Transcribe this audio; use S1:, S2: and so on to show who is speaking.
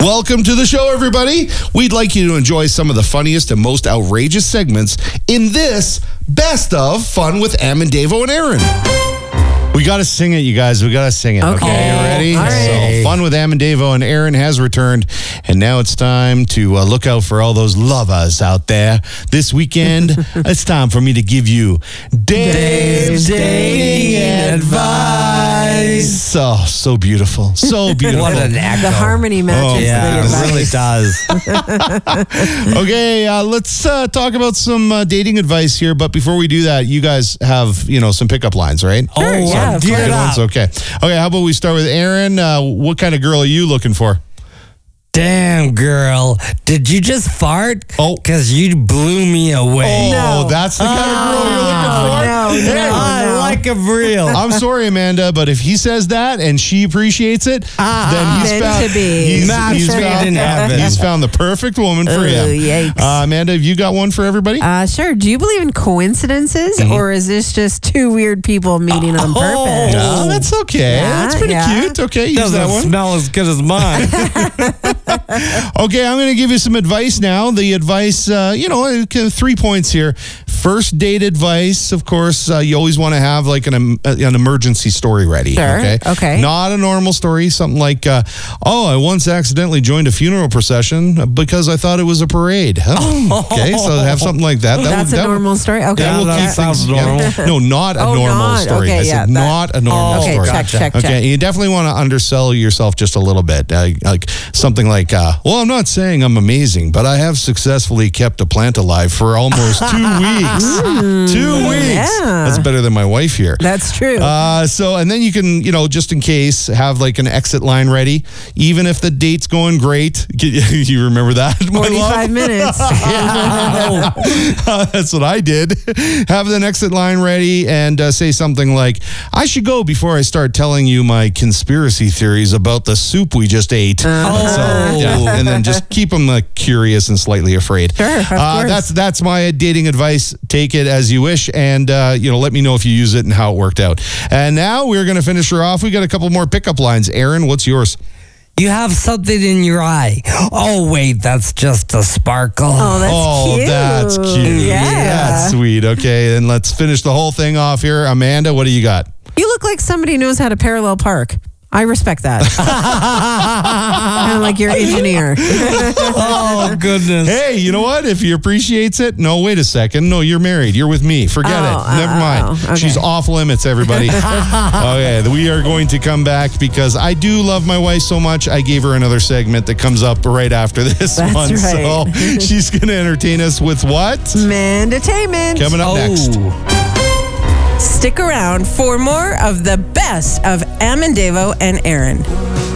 S1: Welcome to the show, everybody. We'd like you to enjoy some of the funniest and most outrageous segments in this Best of Fun with Am and Davo and Aaron. We got to sing it, you guys. We got to sing it. Okay, you ready?
S2: All right.
S1: So, Fun with Am and Davo and Aaron has returned, and now it's time to look out for all those lovers out there. This weekend, it's time for me to give you Dave's Dating Advice. Oh, so beautiful. So beautiful.
S3: What an echo.
S2: The harmony matches the advice.
S3: It really does.
S1: Okay, let's talk about some dating advice here. But before we do that, you guys have, some pickup lines, right?
S2: Sure, yeah.
S3: Get
S1: Good
S3: it
S1: ones.
S3: up.
S1: Okay, how about we start with Aaron? What kind of girl are you looking for?
S3: Damn, girl. Did you just fart?
S1: Oh.
S3: Because you blew me away.
S1: Oh, that's the kind of girl you're looking for?
S3: I like a real.
S1: I'm sorry, Amanda, but if he says that and she appreciates it, then he's
S2: Meant
S1: found,
S2: to be.
S3: Match made in heaven.
S1: he's found the perfect woman for him.
S2: Yikes.
S1: Amanda, have you got one for everybody?
S2: Sure. Do you believe in coincidences, or is this just two weird people meeting on purpose?
S1: No, that's okay.
S2: Yeah,
S1: That's pretty
S2: yeah.
S1: cute. Okay, use
S3: Doesn't
S1: that one.
S3: smell as good as mine.
S1: Okay, I'm going to give you some advice now. The advice, 3 points here. First date advice, of course, you always want to have like an emergency story ready.
S2: Sure, okay.
S1: Not a normal story. Something like, I once accidentally joined a funeral procession because I thought it was a parade. Okay, so have something like that.
S2: That's a normal story? Okay.
S1: That will
S3: that
S1: keep
S3: sounds
S1: things,
S3: normal.
S1: No, not a
S2: Oh,
S1: normal
S2: not.
S1: story.
S2: Okay,
S1: I said
S2: yeah,
S1: not a normal
S2: Okay,
S1: story.
S2: check.
S1: Okay, you definitely want to undersell yourself just a little bit. Like something like, I'm not saying I'm amazing, but I have successfully kept a plant alive for almost 2 weeks. 2 weeks.
S2: Yeah.
S1: That's better than my wife here.
S2: That's true.
S1: And then you can, just in case, have like an exit line ready. Even if the date's going great. You remember that?
S2: 45 minutes.
S1: That's what I did. Have an exit line ready and say something like, I should go before I start telling you my conspiracy theories about the soup we just ate. And then just keep them curious and slightly afraid.
S2: Sure, of course.
S1: That's my dating advice. Take it as you wish, and let me know if you use it and how it worked out. And now we're going to finish her off. We got a couple more pickup lines. Aaron, what's yours?
S3: You have something in your eye. Oh, wait, that's just a sparkle.
S2: Oh, that's cute.
S1: That's cute.
S2: Yeah.
S1: That's sweet. Okay, then let's finish the whole thing off here. Amanda, what do you got?
S2: You look like somebody who knows how to parallel park. I respect that. Kind of like your engineer.
S3: Oh, goodness.
S1: Hey, you know what? If he appreciates it, no, wait a second. No, you're married. You're with me. Forget it. Never mind.
S2: okay.
S1: She's off limits, everybody. Okay, we are going to come back because I do love my wife so much. I gave her another segment that comes up right after this
S2: That's
S1: one.
S2: right.
S1: So she's going to entertain us with what?
S2: Mandatainment.
S1: Coming up next.
S2: Stick around for more of the best of Am and Davo and Aaron.